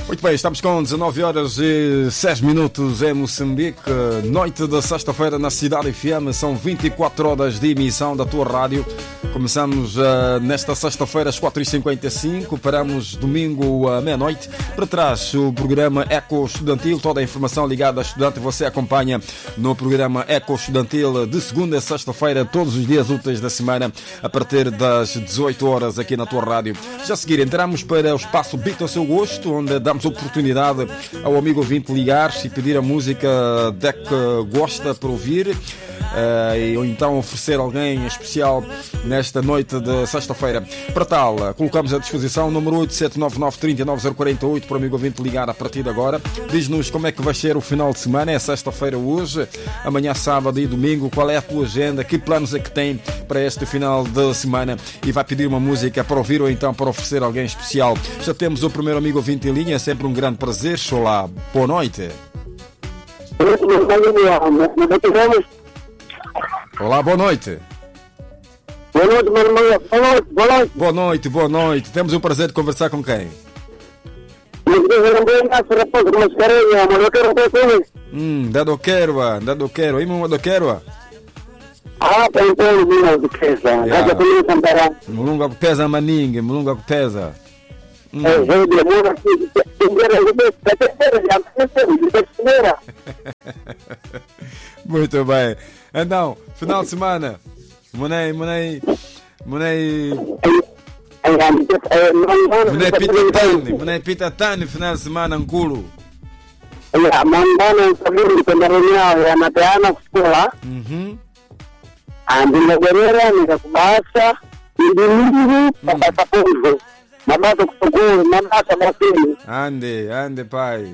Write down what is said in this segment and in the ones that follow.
Muito bem, estamos com 19 horas e 6 minutos em Moçambique. Noite de sexta-feira na Cidade FM. São 24 horas de emissão da tua rádio. Começamos nesta sexta-feira às 4h55. Paramos domingo à meia-noite. Para trás o programa Eco Estudantil. Toda a informação ligada a estudante você acompanha no programa Eco Estudantil de segunda a sexta-feira, todos os dias úteis da semana, a partir das 18 horas aqui na tua rádio. Já a seguir entramos para o espaço Beat ao seu gosto, onde damos oportunidade ao amigo ouvinte ligar-se e pedir a música de que gosta para ouvir, ou então oferecer alguém especial nesta noite de sexta-feira. Para tal, colocamos à disposição o número 8799-39048 para o amigo ouvinte ligar a partir de agora. Diz-nos como é que vai ser o final de semana. É sexta-feira hoje, amanhã sábado e domingo. Qual é a tua agenda? Que planos é que tem para este final de semana? E vai pedir uma música para ouvir ou então para oferecer alguém especial. Já temos o primeiro amigo ouvinte em linha. É sempre um grande prazer. Olá, boa noite. Olá, boa noite. Boa noite, meu irmão. Boa noite. Boa noite, boa noite. Temos o prazer de conversar com quem? Dadoquero. Imo Dadoquero. Tem mulunga que pesa. Mulunga que pesa maningue, mulunga que pesa. Muito bem. Então, final de semana. Monei pitatani, final de semana anculo. Mandana sabiri kwenda reunião na Teana escola. Andi na Guerreira, nikakubasa, ndi papa povo. Mabasa kusogolo, mabasa mafili. Ande pai.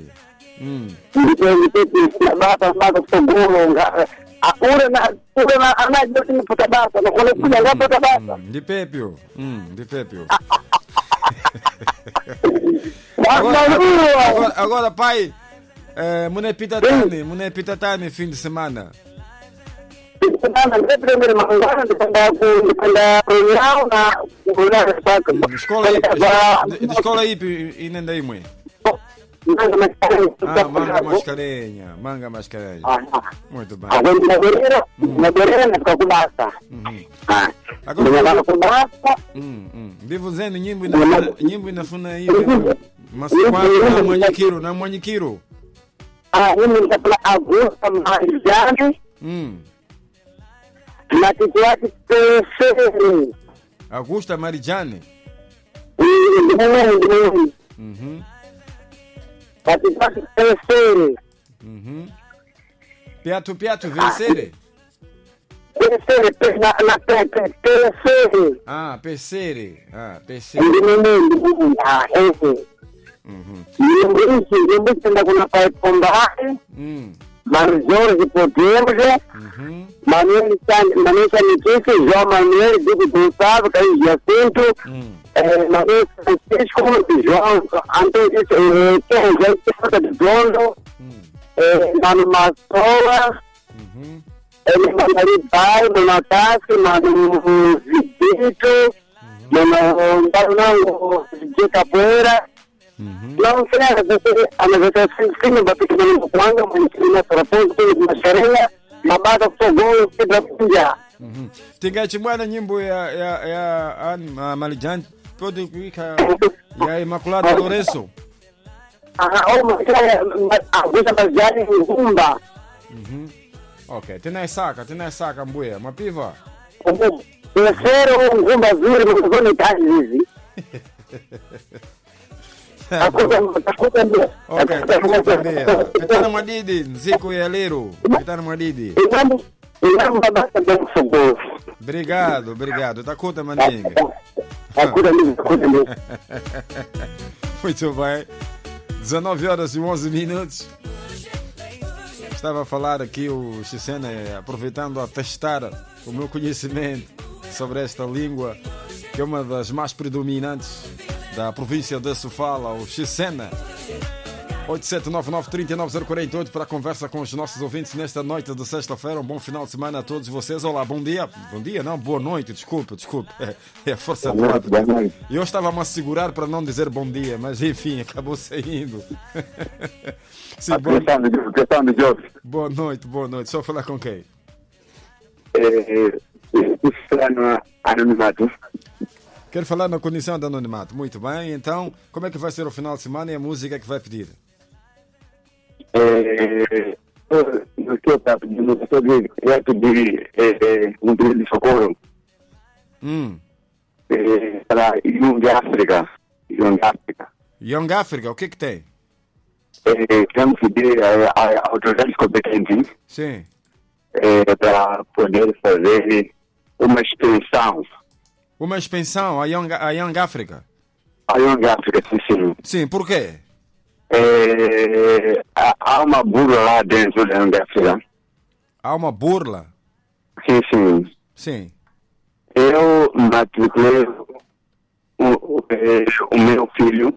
Mabasa kusogolo. Ura na anaje ni putabasa, na kule kuja ngapo putabasa. De pepio. Agora pai, Mune pitatani fim de semana. Escola aí e nem daí mãe. Manga mascarenha. Muito bem. Na Guerreira ficou com basta. Agora vivo dizendo nyimbo inafuna aí. Mas quando na Manhikiro. Mimi nitapata Augusta Marijani. Na tituati Pesere. Augusta Marijani. Na tituati Pesere. Piatu Pesere. Pesere, na Pesere. Pesere. Limbrisi na kuna pai Pombae. Jorge Potemos, Manuel Nikisi, João Manuel, Diego Gonçalves, Caio Jacinto, Manuel Francisco, João Antônio, José de Dondo, Mano Massola, Mano Pai, Mano Tassi, Mano Zidito, Mano Barnão, de Capoeira. Não sei, a negociação de cima da pequena Muanga, Município Propósito, Mascarenha, Mabada Fogol, Pedra. Tinha mwana nyimbo ya Malijani, pode kuika ya Imaculada Lourenço. Augusta Marijani, Ngumba. Ok, tena saka mbuya, mapiva. Terceiro, Ngumba Zuri, Mzoni Tazizi. Ok, Petana Madidi, Nzico e Aleiro. Petana Madidi. Obrigado. Takuta Mandinga. Muito bem. 19 horas e 11 minutos. Estava a falar aqui o Xicena, aproveitando a testar o meu conhecimento sobre esta língua, que é uma das mais predominantes da província de Sofala, o Xicena. 8799-39048 para a conversa com os nossos ouvintes nesta noite de sexta-feira. Um bom final de semana a todos vocês. Olá, bom dia. Bom dia, não, boa noite, desculpe. É a força do lado. Eu estava-me a segurar para não dizer bom dia, mas enfim, acabou saindo. Sim, boa noite. Só falar com quem? Anonimato. Quero falar na condição de anonimato. Muito bem, então, como é que vai ser o final de semana e a música que vai pedir? No que eu estava pedindo, eu ia pedir um pedido de socorro para Young África. Young África, o que tem? Queremos pedir a autoridades competentes Sim. para poder fazer uma extensão. Uma expensão a Young África? A Young África, sim. Sim, por quê? Há uma burla lá dentro da Young África. Há uma burla? Sim. Eu matriculei o meu filho.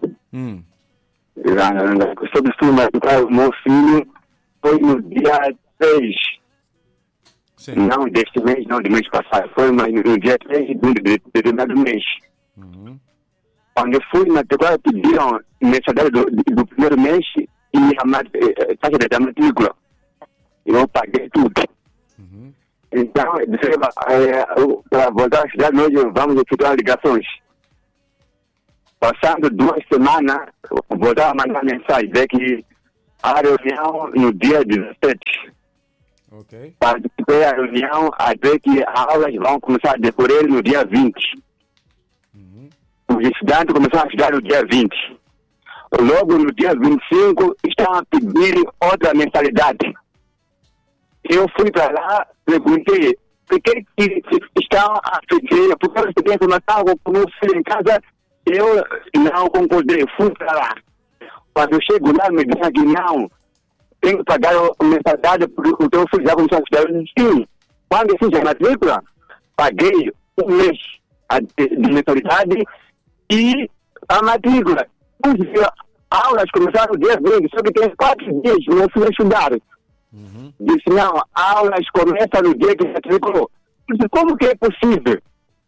Sobre isso, matricular o meu filho foi no dia 3. Sim. Não deste mês, não do mês passado. Foi no dia 3 de determinado mês. Quando eu fui matricular, pediram mensalidade do primeiro mês e a taxa da matrícula. Eu paguei tudo. Então, para voltar à cidade, nós vamos efetuar ligações. Passando 2 semanas, voltar a mandar mensagem, dizer que a reunião no dia 17. Ok. Participei da reunião até que as aulas vão começar a decorrer no dia 20. Os estudantes começaram a estudar no dia 20. Logo no dia 25 estão a pedir outra mensalidade. Eu fui para lá, perguntei por que estão a pedir, porque eu recebi informação com o meu filho em casa, eu não concordei, fui para lá. Quando eu chego lá, me dizem que não, tem que pagar a mensalidade porque o teu filho já começou a estudar. Sim, quando eu fiz a matrícula, paguei um mês de mensalidade e a matrícula. As aulas começaram no dia 20, só que tem 4 dias que meu filho a estudar. Disse, não, aulas começam no dia que matriculou. Disse, como que é possível?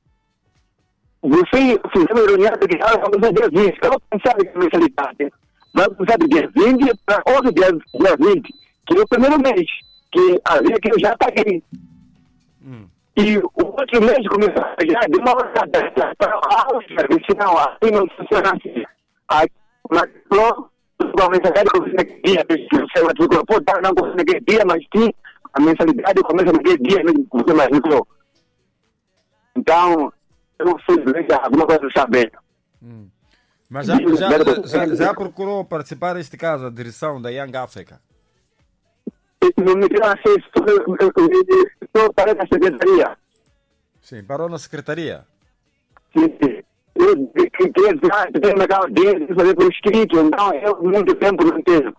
Você fizemos reunião de aulas vamos no dia 20. Eu pensava que a mensalidade vai começar do dia 20 para outro dia 20, que é o primeiro mês, que havia que eu já paguei. E o outro mês começou a já demora para a aula, disse, não, assim não funciona assim. Aí, matriculou, a mensalidade começa naquele dia, você matriculou, não começa naquele dia, mas sim, a mensalidade começa naquele dia mesmo que você matriculou. Então, eu fui ver alguma coisa sabendo. Mas já procurou participar deste caso, a direção da Young África? Não me tiram acesso, estou para a secretaria. Sim, parou na secretaria? Sim. Eu queria dizer, tem uma audiência de fazer por escrito, então eu muito tempo não tenho.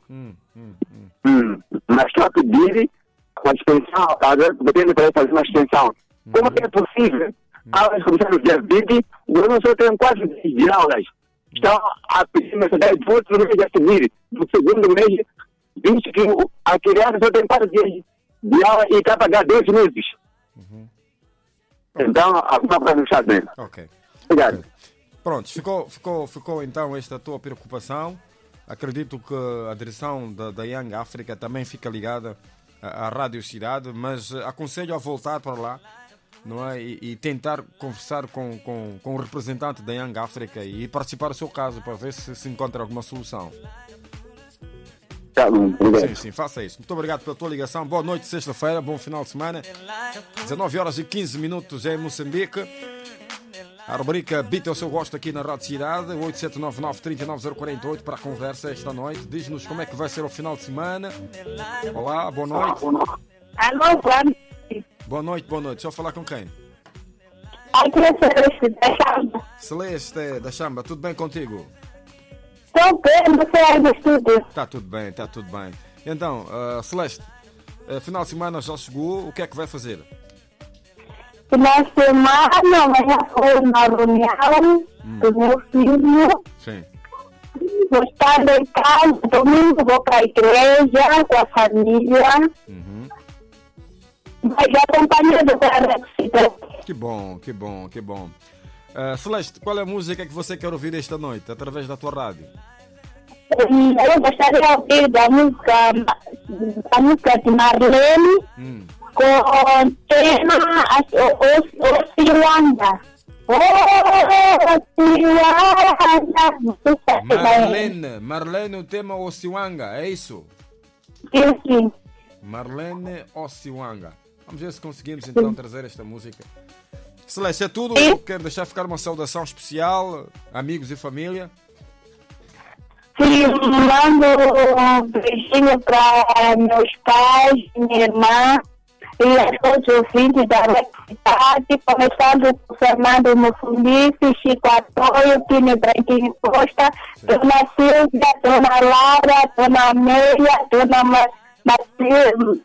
Mas estou a pedir uma extensão, depende para fazer uma extensão. Como é possível? Aulas começaram no dia 20, eu não só tenho 4 dias de aulas. Estão a pedir mensalidade do outro mês a seguir, do segundo mês, visto que a criança só tem 4 dias de aula e está a pagar 2 meses. Então, alguma coisa não está bem. Ok. Obrigado. Okay. Pronto, ficou então esta tua preocupação. Acredito que a direção da Young África também fica ligada à Rádio Cidade, mas aconselho a voltar para lá, não é? E tentar conversar com o representante da Young África e participar do seu caso para ver se encontra alguma solução. Tá bom, obrigado. Sim, faça isso. Muito obrigado pela tua ligação. Boa noite, sexta-feira, bom final de semana. 19h15 em Moçambique. A rubrica Beat ao seu gosto aqui na Rádio Cidade, 8799-39048 para a conversa esta noite. Diz-nos como é que vai ser o final de semana. Olá, boa noite. Alô, boa noite. Boa noite. Deixa eu falar com quem? Aqui é Celeste da Chamba. Celeste da Chamba, tudo bem contigo? Estou bem, você é do estúdio. Está tudo bem. Então, Celeste, final de semana já chegou, o que é que vai fazer? Final de semana, amanhã foi uma reunião do meu filho. Sim. vou estar em casa, domingo vou para a igreja com a família. Mas acompanhado da cidade. Que bom, que bom, que bom. Celeste, qual é a música que você quer ouvir esta noite, através da tua rádio? Eu gostaria de ouvir a música de Marlene com o tema Ociwanga. Marlene, o tema Ociwanga, é isso? Sim. Marlene Ociwanga. Vamos ver se conseguimos então trazer esta música. Celeste, é tudo? Quero deixar ficar uma saudação especial, amigos e família. Sim, mando um beijinho para meus pais, minha irmã e a todos os ouvintes da cidade, começando por Fernando Mufundice, Chico Atoio, Tine Branquinho Costa, Dona Silvia, Dona Laura, Dona Amélia, Dona Matilde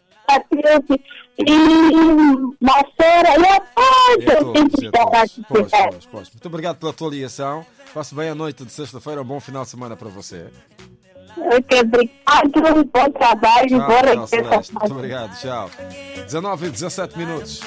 e Macera e a todos os ouvintes da cidade. Muito obrigado pela tua ligação. Passe bem a noite de sexta-feira, um bom final de semana para você. Ok, obrigado, bom trabalho. Tchau, Celeste. Muito obrigado, tchau. 19 e 17 minutos.